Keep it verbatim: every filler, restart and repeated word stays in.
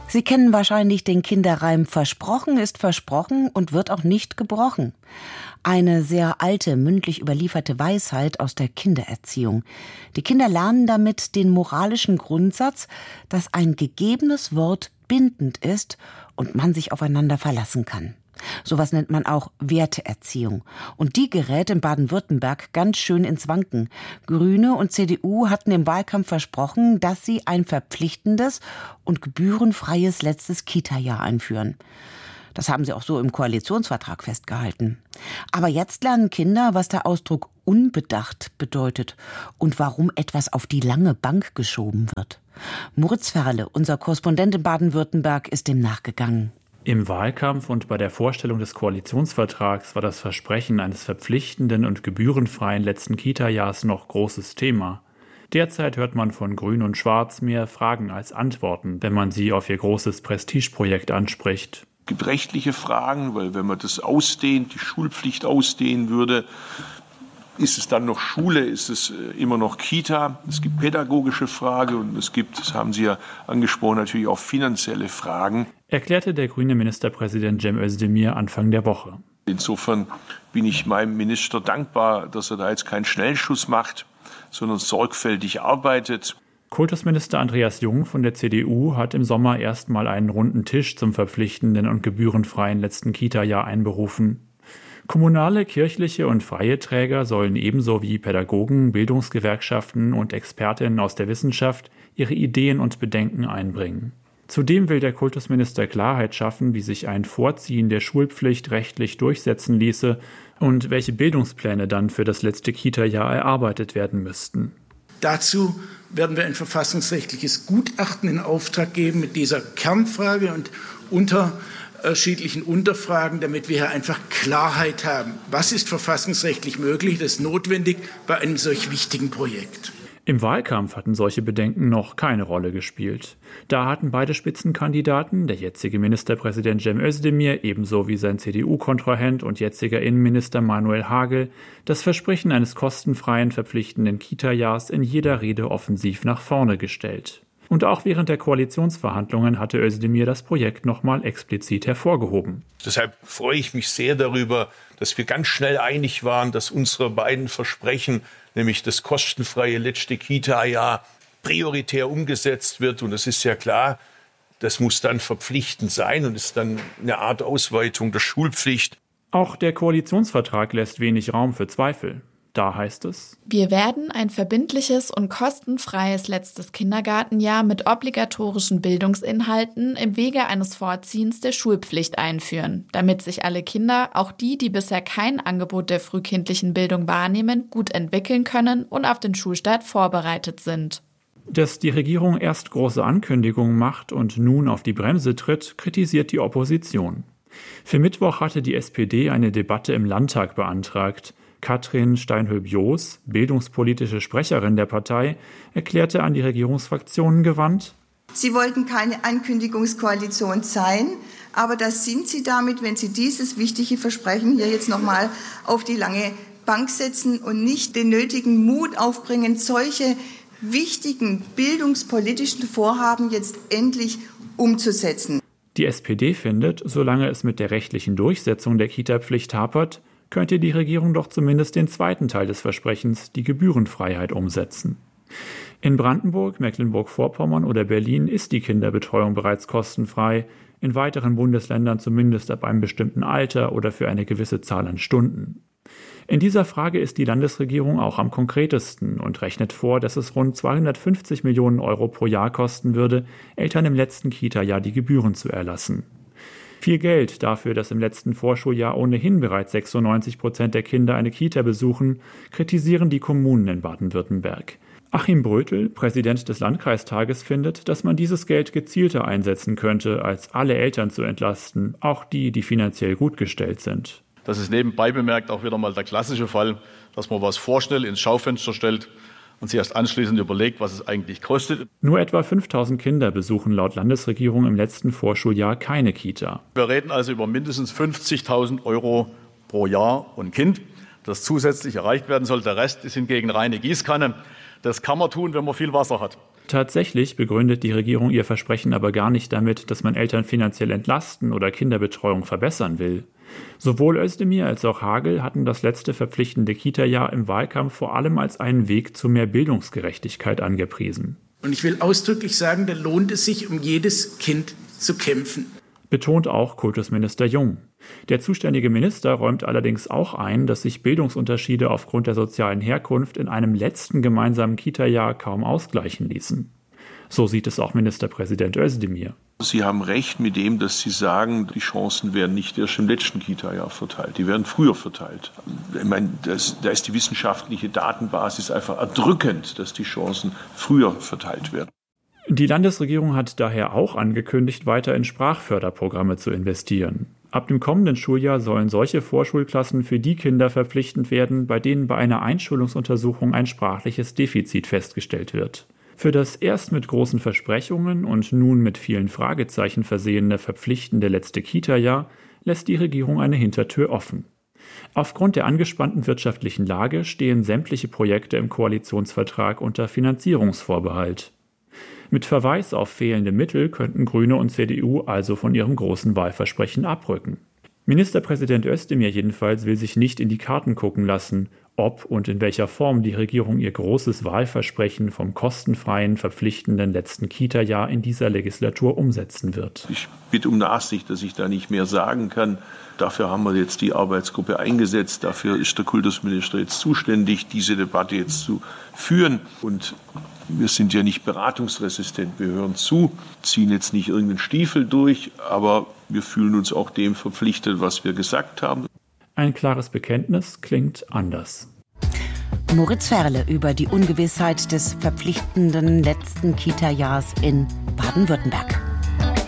Sie kennen wahrscheinlich den Kinderreim Versprochen ist versprochen und wird auch nicht gebrochen. Eine sehr alte, mündlich überlieferte Weisheit aus der Kindererziehung. Die Kinder lernen damit den moralischen Grundsatz, dass ein gegebenes Wort bindend ist und man sich aufeinander verlassen kann. Sowas nennt man auch Werteerziehung. Und die gerät in Baden-Württemberg ganz schön ins Wanken. Grüne und C D U hatten im Wahlkampf versprochen, dass sie ein verpflichtendes und gebührenfreies letztes Kita-Jahr einführen. Das haben sie auch so im Koalitionsvertrag festgehalten. Aber jetzt lernen Kinder, was der Ausdruck unbedacht bedeutet und warum etwas auf die lange Bank geschoben wird. Moritz Ferle, unser Korrespondent in Baden-Württemberg, ist dem nachgegangen. Im Wahlkampf und bei der Vorstellung des Koalitionsvertrags war das Versprechen eines verpflichtenden und gebührenfreien letzten Kita-Jahrs noch großes Thema. Derzeit hört man von Grün und Schwarz mehr Fragen als Antworten, wenn man sie auf ihr großes Prestigeprojekt anspricht. Es gibt rechtliche Fragen, weil wenn man das ausdehnt, die Schulpflicht ausdehnen würde, ist es dann noch Schule, ist es immer noch Kita? Es gibt pädagogische Fragen und es gibt, das haben Sie ja angesprochen, natürlich auch finanzielle Fragen. Erklärte der grüne Ministerpräsident Cem Özdemir Anfang der Woche. Insofern bin ich meinem Minister dankbar, dass er da jetzt keinen Schnellschuss macht, sondern sorgfältig arbeitet. Kultusminister Andreas Jung von der C D U hat im Sommer erstmal einen runden Tisch zum verpflichtenden und gebührenfreien letzten Kita-Jahr einberufen. Kommunale, kirchliche und freie Träger sollen ebenso wie Pädagogen, Bildungsgewerkschaften und Expertinnen aus der Wissenschaft ihre Ideen und Bedenken einbringen. Zudem will der Kultusminister Klarheit schaffen, wie sich ein Vorziehen der Schulpflicht rechtlich durchsetzen ließe und welche Bildungspläne dann für das letzte Kita-Jahr erarbeitet werden müssten. Dazu werden wir ein verfassungsrechtliches Gutachten in Auftrag geben mit dieser Kernfrage und unterschiedlichen Unterfragen, damit wir hier einfach Klarheit haben. Was ist verfassungsrechtlich möglich? Das ist notwendig bei einem solch wichtigen Projekt. Im Wahlkampf hatten solche Bedenken noch keine Rolle gespielt. Da hatten beide Spitzenkandidaten, der jetzige Ministerpräsident Cem Özdemir ebenso wie sein C D U-Kontrahent und jetziger Innenminister Manuel Hagel, das Versprechen eines kostenfreien, verpflichtenden Kita-Jahrs in jeder Rede offensiv nach vorne gestellt. Und auch während der Koalitionsverhandlungen hatte Özdemir das Projekt nochmal explizit hervorgehoben. Deshalb freue ich mich sehr darüber, dass wir ganz schnell einig waren, dass unsere beiden Versprechen, nämlich das kostenfreie letzte Kita-Jahr, prioritär umgesetzt wird. Und es ist ja klar, das muss dann verpflichtend sein und ist dann eine Art Ausweitung der Schulpflicht. Auch der Koalitionsvertrag lässt wenig Raum für Zweifel. Da heißt es: Wir werden ein verbindliches und kostenfreies letztes Kindergartenjahr mit obligatorischen Bildungsinhalten im Wege eines Vorziehens der Schulpflicht einführen, damit sich alle Kinder, auch die, die bisher kein Angebot der frühkindlichen Bildung wahrnehmen, gut entwickeln können und auf den Schulstart vorbereitet sind. Dass die Regierung erst große Ankündigungen macht und nun auf die Bremse tritt, kritisiert die Opposition. Für Mittwoch hatte die S P D eine Debatte im Landtag beantragt. Katrin Steinhöb-Joos, bildungspolitische Sprecherin der Partei, erklärte an die Regierungsfraktionen gewandt: Sie wollten keine Ankündigungskoalition sein, aber das sind Sie damit, wenn Sie dieses wichtige Versprechen hier jetzt noch mal auf die lange Bank setzen und nicht den nötigen Mut aufbringen, solche wichtigen bildungspolitischen Vorhaben jetzt endlich umzusetzen. Die S P D findet, solange es mit der rechtlichen Durchsetzung der Kita-Pflicht hapert, könnte die Regierung doch zumindest den zweiten Teil des Versprechens, die Gebührenfreiheit, umsetzen. In Brandenburg, Mecklenburg-Vorpommern oder Berlin ist die Kinderbetreuung bereits kostenfrei, in weiteren Bundesländern zumindest ab einem bestimmten Alter oder für eine gewisse Zahl an Stunden. In dieser Frage ist die Landesregierung auch am konkretesten und rechnet vor, dass es rund zweihundertfünfzig Millionen Euro pro Jahr kosten würde, Eltern im letzten Kita-Jahr die Gebühren zu erlassen. Viel Geld dafür, dass im letzten Vorschuljahr ohnehin bereits sechsundneunzig Prozent der Kinder eine Kita besuchen, kritisieren die Kommunen in Baden-Württemberg. Achim Brötel, Präsident des Landkreistages, findet, dass man dieses Geld gezielter einsetzen könnte, als alle Eltern zu entlasten, auch die, die finanziell gut gestellt sind. Das ist nebenbei bemerkt auch wieder mal der klassische Fall, dass man was vorschnell ins Schaufenster stellt und sich erst anschließend überlegt, was es eigentlich kostet. Nur etwa fünftausend Kinder besuchen laut Landesregierung im letzten Vorschuljahr keine Kita. Wir reden also über mindestens fünfzigtausend Euro pro Jahr und Kind, das zusätzlich erreicht werden soll. Der Rest ist hingegen reine Gießkanne. Das kann man tun, wenn man viel Wasser hat. Tatsächlich begründet die Regierung ihr Versprechen aber gar nicht damit, dass man Eltern finanziell entlasten oder Kinderbetreuung verbessern will. Sowohl Özdemir als auch Hagel hatten das letzte verpflichtende Kita-Jahr im Wahlkampf vor allem als einen Weg zu mehr Bildungsgerechtigkeit angepriesen. Und ich will ausdrücklich sagen, da lohnt es sich, um jedes Kind zu kämpfen. Betont auch Kultusminister Jung. Der zuständige Minister räumt allerdings auch ein, dass sich Bildungsunterschiede aufgrund der sozialen Herkunft in einem letzten gemeinsamen Kita-Jahr kaum ausgleichen ließen. So sieht es auch Ministerpräsident Özdemir. Sie haben recht mit dem, dass Sie sagen, die Chancen werden nicht erst im letzten Kita-Jahr verteilt, die werden früher verteilt. Ich meine, das, da ist die wissenschaftliche Datenbasis einfach erdrückend, dass die Chancen früher verteilt werden. Die Landesregierung hat daher auch angekündigt, weiter in Sprachförderprogramme zu investieren. Ab dem kommenden Schuljahr sollen solche Vorschulklassen für die Kinder verpflichtend werden, bei denen bei einer Einschulungsuntersuchung ein sprachliches Defizit festgestellt wird. Für das erst mit großen Versprechungen und nun mit vielen Fragezeichen versehene verpflichtende letzte Kita-Jahr lässt die Regierung eine Hintertür offen. Aufgrund der angespannten wirtschaftlichen Lage stehen sämtliche Projekte im Koalitionsvertrag unter Finanzierungsvorbehalt. Mit Verweis auf fehlende Mittel könnten Grüne und C D U also von ihrem großen Wahlversprechen abrücken. Ministerpräsident Özdemir jedenfalls will sich nicht in die Karten gucken lassen, ob und in welcher Form die Regierung ihr großes Wahlversprechen vom kostenfreien, verpflichtenden letzten Kita-Jahr in dieser Legislatur umsetzen wird. Ich bitte um Nachsicht, dass ich da nicht mehr sagen kann. Dafür haben wir jetzt die Arbeitsgruppe eingesetzt. Dafür ist der Kultusminister jetzt zuständig, diese Debatte jetzt zu führen. Und wir sind ja nicht beratungsresistent. Wir hören zu, ziehen jetzt nicht irgendeinen Stiefel durch, aber wir fühlen uns auch dem verpflichtet, was wir gesagt haben. Ein klares Bekenntnis klingt anders. Moritz Ferle über die Ungewissheit des verpflichtenden letzten Kita-Jahrs in Baden-Württemberg.